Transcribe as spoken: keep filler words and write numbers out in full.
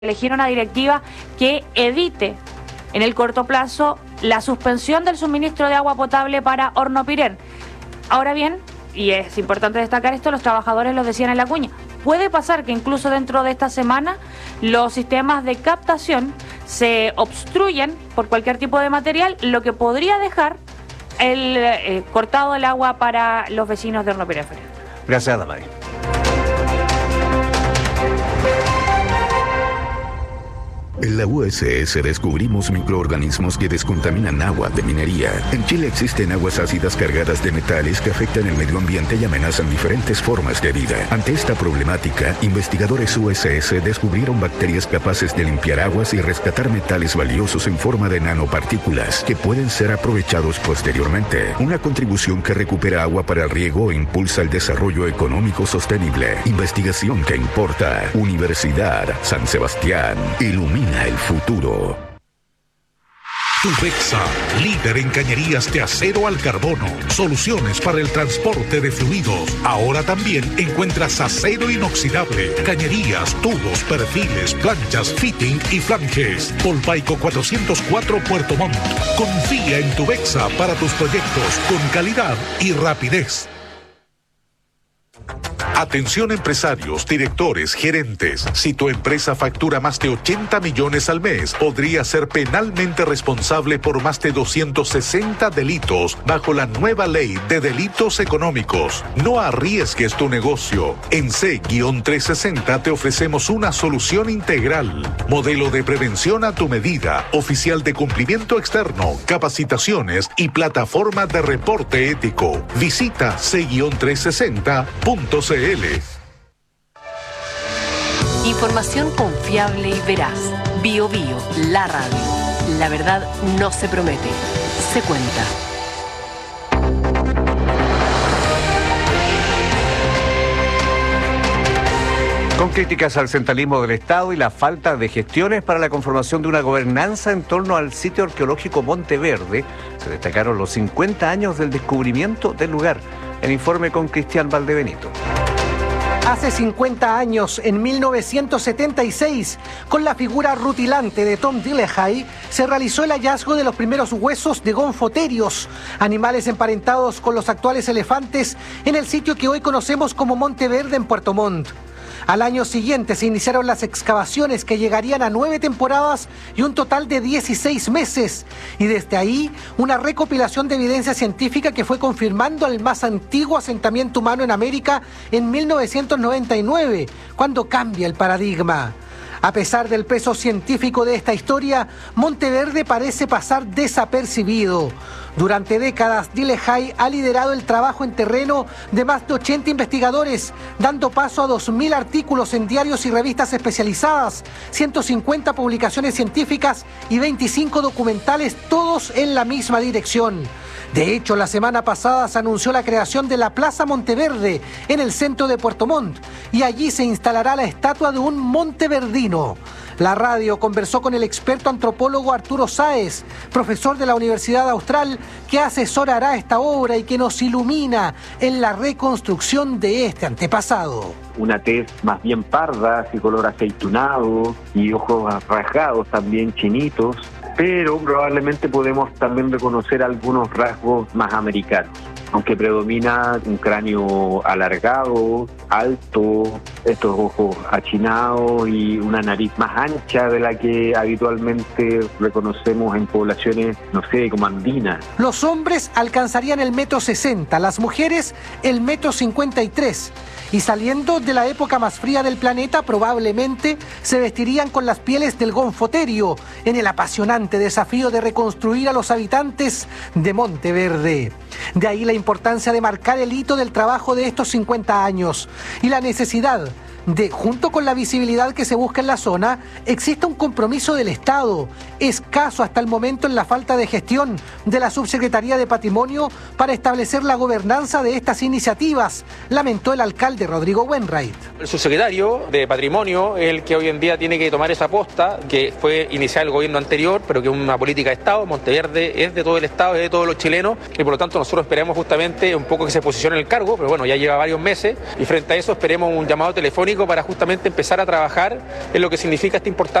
elegir una directiva que evite en el corto plazo la suspensión del suministro de agua potable para Hornopiren. Ahora bien, y es importante destacar esto, los trabajadores lo decían en la cuña, puede pasar que incluso dentro de esta semana los sistemas de captación se obstruyan por cualquier tipo de material, lo que podría dejar el eh, cortado del agua para los vecinos de Hornopiren. Gracias, Damari. En la U S S descubrimos microorganismos que descontaminan agua de minería. En Chile existen aguas ácidas cargadas de metales que afectan el medio ambiente y amenazan diferentes formas de vida. Ante esta problemática, investigadores U S S descubrieron bacterias capaces de limpiar aguas y rescatar metales valiosos en forma de nanopartículas que pueden ser aprovechados posteriormente. Una contribución que recupera agua para el riego e impulsa el desarrollo económico sostenible. Investigación que importa. Universidad San Sebastián. Ilumina el futuro. Tubexa, líder en cañerías de acero al carbono. Soluciones para el transporte de fluidos. Ahora también encuentras acero inoxidable, cañerías, tubos, perfiles, planchas, fitting y flanges. Polpaico cuatrocientos cuatro Puerto Montt. Confía en Tubexa para tus proyectos con calidad y rapidez. Atención empresarios, directores, gerentes. Si tu empresa factura más de ochenta millones al mes, podría ser penalmente responsable por más de doscientos sesenta delitos bajo la nueva ley de delitos económicos. No arriesgues tu negocio. En C trescientos sesenta te ofrecemos una solución integral. Modelo de prevención a tu medida, oficial de cumplimiento externo, capacitaciones y plataforma de reporte ético. Visita C trescientos sesenta punto c l. Información confiable y veraz. Bio Bio, la radio. La verdad no se promete, se cuenta. Con críticas al centralismo del Estado y la falta de gestiones para la conformación de una gobernanza en torno al sitio arqueológico Monteverde, se destacaron los cincuenta años del descubrimiento del lugar. El informe con Cristian Valdebenito. Hace cincuenta años, en mil novecientos setenta y seis, con la figura rutilante de Tom Dillehay, se realizó el hallazgo de los primeros huesos de gonfoterios, animales emparentados con los actuales elefantes, en el sitio que hoy conocemos como Monteverde en Puerto Montt. Al año siguiente se iniciaron las excavaciones que llegarían a nueve temporadas y un total de dieciséis meses. Y desde ahí, una recopilación de evidencia científica que fue confirmando el más antiguo asentamiento humano en América en mil novecientos noventa y nueve, cuando cambia el paradigma. A pesar del peso científico de esta historia, Monteverde parece pasar desapercibido. Durante décadas, Dillehay ha liderado el trabajo en terreno de más de ochenta investigadores, dando paso a dos mil artículos en diarios y revistas especializadas, ciento cincuenta publicaciones científicas y veinticinco documentales, todos en la misma dirección. De hecho, la semana pasada se anunció la creación de la Plaza Monteverde en el centro de Puerto Montt y allí se instalará la estatua de un monteverdino. La radio conversó con el experto antropólogo Arturo Sáez, profesor de la Universidad Austral, que asesorará esta obra y que nos ilumina en la reconstrucción de este antepasado. Una tez más bien parda, así color aceitunado y ojos rasgados también chinitos, pero probablemente podemos también reconocer algunos rasgos más americanos, aunque predomina un cráneo alargado, alto, estos ojos achinados y una nariz más ancha de la que habitualmente reconocemos en poblaciones, no sé, como andinas. Los hombres alcanzarían el metro sesenta, las mujeres el metro cincuenta y tres. Y saliendo de la época más fría del planeta, probablemente se vestirían con las pieles del gonfoterio en el apasionante desafío de reconstruir a los habitantes de Monteverde. De ahí la importancia de marcar el hito del trabajo de estos cincuenta años y la necesidad de, junto con la visibilidad que se busca en la zona, exista un compromiso del Estado, escaso hasta el momento en la falta de gestión de la Subsecretaría de Patrimonio para establecer la gobernanza de estas iniciativas, lamentó el alcalde Rodrigo Wainwright. El subsecretario de Patrimonio es el que hoy en día tiene que tomar esa posta, que fue iniciada el gobierno anterior, pero que es una política de Estado. Monteverde es de todo el Estado, es de todos los chilenos, y por lo tanto nosotros esperamos justamente un poco que se posicione en el cargo, pero bueno, ya lleva varios meses, y frente a eso esperemos un llamado telefónico protagónico para justamente empezar a trabajar en lo que significa este importante